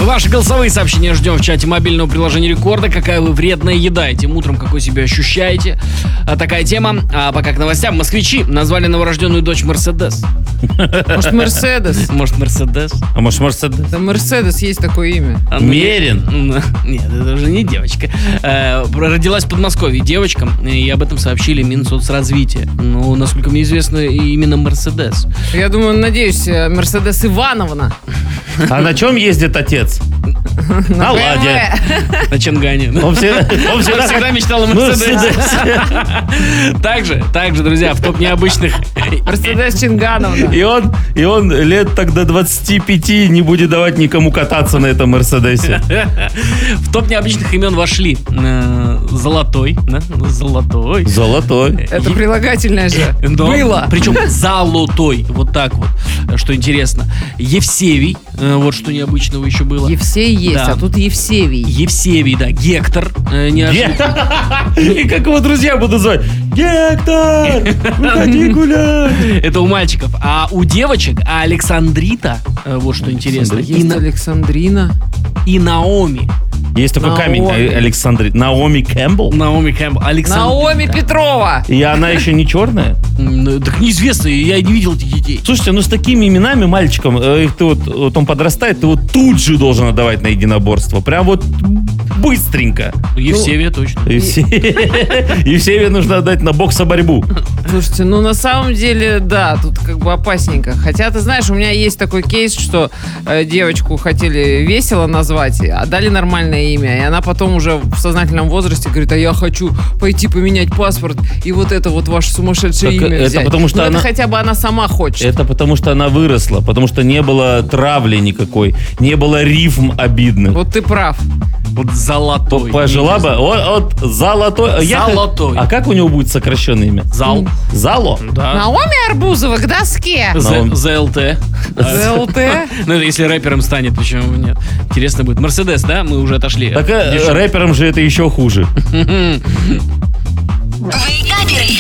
Ваши голосовые сообщения ждем в чате мобильного приложения Рекорда. Какая вы вредная еда этим утром, какой себя ощущаете? Такая тема. А пока к новостям. Москвичи назвали новорожденную дочь Мерседес. Может, Мерседес? Может, Мерседес? А может, Мерседес? Да, Мерседес есть такое имя. Мерин? Нет, это уже не девочка. Родилась в Подмосковье девочка, и об этом сообщили Минсоцразвития. Ну, насколько мне известно, именно Мерседес. Я думаю, надеюсь, Мерседес Ивановна. А на чем ездит отец? На Ладе. На Чангане. Он всегда мечтал о Мерседесе. Также, друзья, в топ необычных... Мерседес Чингановна. И он лет так до 25 не будет давать никому кататься на этом Мерседесе. В топ необычных имен вошли Золотой. Золотой. Золотой. Это прилагательное же. Было. Причем золотой. Вот так вот. Что интересно. Евсевий. Вот что необычного еще было. Евсей есть, Да. а тут Евсевий. Евсевий, да. Гектор. Неожиданно. И как его друзья будут звать? Гектор! Выходи гулять! Это у мальчиков. А у девочек Александрита. Вот что интересно. Есть Александрина. И Наоми. Есть такой камень, Александрит. Наоми Кэмпбелл. Наоми Кэмпбелл. Наоми Петрова. И она еще не черная? Так неизвестно, я не видел этих детей. Слушайте, ну с такими именами мальчиком, ты вот он подрастает, ты вот тут же должен отдавать на единоборство. Прям вот быстренько. Евсевия точно. Евсевия нужно отдать на боксоборьбу. Слушайте, ну на самом деле, да, тут как бы опасненько. Хотя, ты знаешь, у меня есть такой кейс, что девочку хотели весело назвать, а дали нормальное имя. И она потом уже в сознательном возрасте говорит: а я хочу пойти поменять паспорт и вот это вот ваше сумасшедшее Так имя это взять. потому, что это хотя бы она сама хочет. Это потому, что она выросла, потому что не было травли никакой, не было рифм обидных. Вот ты прав. Вот Золотой. Пожила бы. Вот Золотой. Золотой. А как у него будет сокращенное имя? Зал. Зало? Да. Наоми Арбузова к доске. ЗЛТ. ЗЛТ. Ну, это если рэпером станет, почему нет? Интересно будет. Мерседес, да? Мы уже отошли. Так рэперам же это еще хуже. Вейкаперы.